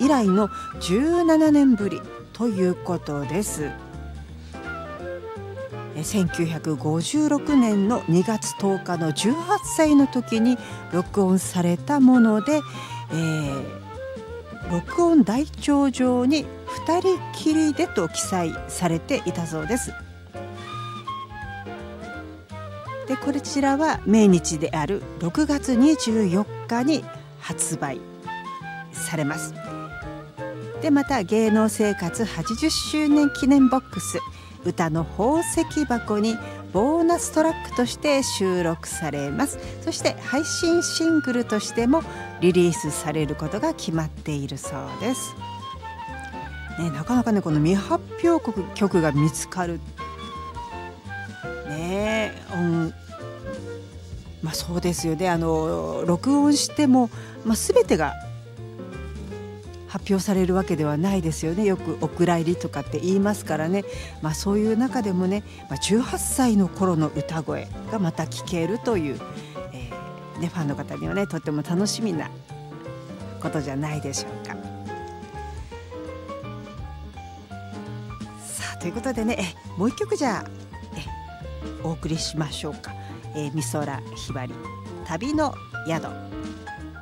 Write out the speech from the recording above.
来の17年ぶりということです。1956年の2月10日の18歳の時に録音されたもので、録音台帳上に2人きりでと記載されていたそうです。でこちらは命日である6月24日に発売されます。でまた芸能生活80周年記念ボックス歌の宝石箱にボーナストラックとして収録されます。そして配信シングルとしてもリリースされることが決まっているそうです。なかなかねこの未発表曲が見つかるね。そうですよね。録音しても、全てが発表されるわけではないですよね。よくお蔵入りとかって言いますからね。そういう中でもね、18歳の頃の歌声がまた聴けるという、ファンの方にはねとっても楽しみなことじゃないでしょうか。さあということでね、もう一曲じゃあお送りしましょうか。美空ひばり旅の宿。